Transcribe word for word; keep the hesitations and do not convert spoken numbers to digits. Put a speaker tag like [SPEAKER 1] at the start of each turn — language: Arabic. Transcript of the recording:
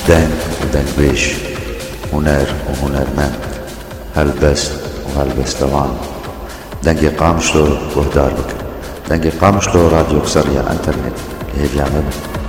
[SPEAKER 1] دنگ ودنگبيش هنر وهنرمند هلبست وهلبستوان دنگی قامشلو وهدار بك دنگی قامشلو راديو كسرية انترنت لهي اليعمل